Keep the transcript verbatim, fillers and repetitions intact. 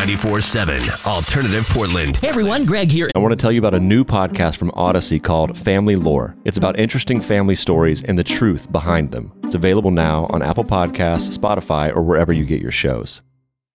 ninety-four point seven Alternative Portland. Hey everyone, Greg here. I want to tell you about a new podcast from Odyssey called Family Lore. It's about interesting family stories and the truth behind them. It's available now on Apple Podcasts, Spotify, or wherever you get your shows.